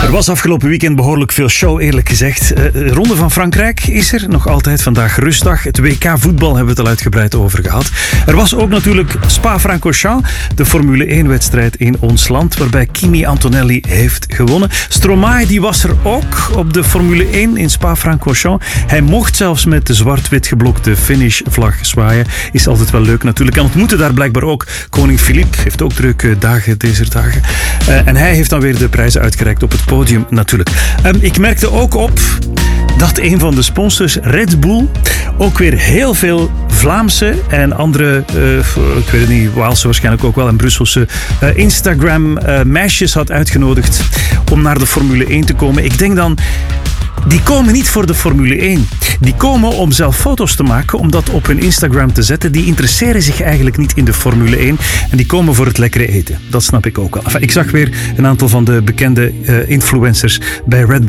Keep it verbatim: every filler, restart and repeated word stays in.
Er was afgelopen weekend behoorlijk veel show, eerlijk gezegd. De Ronde van Frankrijk is er, nog altijd vandaag rustdag. Het W K voetbal hebben we het al uitgebreid over gehad. Er was ook natuurlijk Spa-Francorchamps, de Formule één-wedstrijd in ons land, waarbij Kimi Antonelli heeft gewonnen. Stromae die was er ook op de Formule één in Spa-Francorchamps. Hij mocht zelfs met de zwart-wit geblokte finishvlag zwaaien. Is altijd wel leuk natuurlijk. En ontmoette daar blijkbaar ook koning Philippe. Heeft ook drukke dagen deze dagen. Uh, en hij heeft dan weer de prijzen uitgereikt op het podium natuurlijk. Um, ik merkte ook op dat een van de sponsors, Red Bull, ook weer heel veel Vlaamse en andere, uh, ik weet het niet, Waalse waarschijnlijk ook wel, en Brusselse uh, Instagram-meisjes uh, had uitgenodigd om naar de Formule één te komen. Ik denk dan, die komen niet voor de Formule één. Die komen om zelf foto's te maken, om dat op hun Instagram te zetten. Die interesseren zich eigenlijk niet in de Formule één. En die komen voor het lekkere eten. Dat snap ik ook wel. Enfin, ik zag weer een aantal van de bekende uh, influencers bij Red Bull